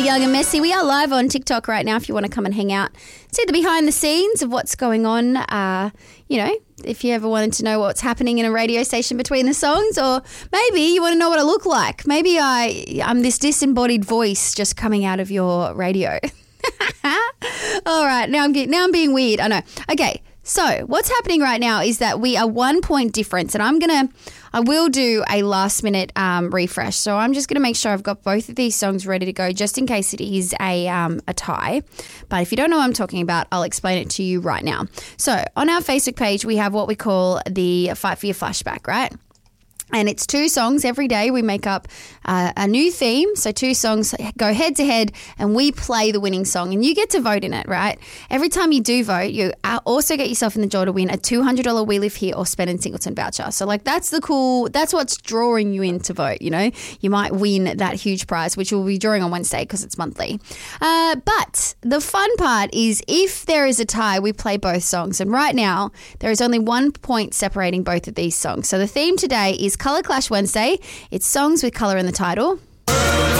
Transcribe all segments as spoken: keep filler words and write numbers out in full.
Young and Messy. We are live on TikTok right now if you want to come and hang out. See the behind the scenes of what's going on. Uh, you know, if you ever wanted to know what's happening in a radio station between the songs, or maybe you want to know what I look like. Maybe I, I'm this disembodied voice just coming out of your radio. All right, now I'm getting, now I'm being weird. I know. Okay. So what's happening right now is that we are one point difference, and I'm going to, I will do a last minute um, refresh. So I'm just going to make sure I've got both of these songs ready to go just in case it is a, um, a tie. But if you don't know what I'm talking about, I'll explain it to you right now. So on our Facebook page, we have what we call the Fight for Your Flashback, right? And it's two songs every day. We make up uh, a new theme. So two songs go head to head and we play the winning song and you get to vote in it, right? Every time you do vote, you also get yourself in the draw to win a two hundred dollars We Live Here or Spend in Singleton voucher. So like that's the cool, that's what's drawing you in to vote, you know? You might win that huge prize, which we'll be drawing on Wednesday because it's monthly. Uh, but the fun part is if there is a tie, we play both songs. And right now, there is only one point separating both of these songs. So the theme today is Colour Clash Wednesday. It's songs with colour in the title. So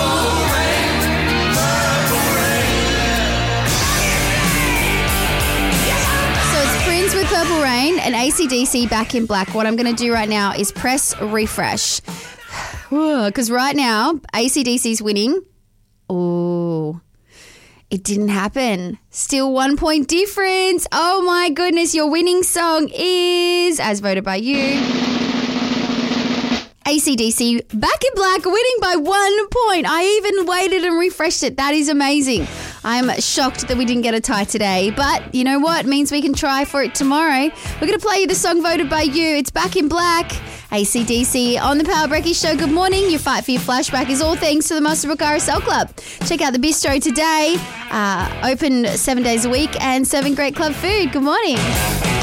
it's Prince with Purple Rain and A C D C Back in Black. What I'm going to do right now is press refresh. Because right now, A C D C's winning. Oh, it didn't happen. Still one point difference. Oh my goodness, your winning song is, as voted by you, A C D C Back in Black, winning by one point. I even waited and refreshed it. That is amazing. I'm shocked that we didn't get a tie today, but you know what? It means we can try for it tomorrow. We're going to play you the song voted by you. It's Back in Black, A C D C on the Power Brekkie Show. Good morning. Your Fight for Your Flashback is all thanks to the Masterbrook R S L Club. Check out the bistro today. Uh, open seven days a week and serving great club food. Good morning.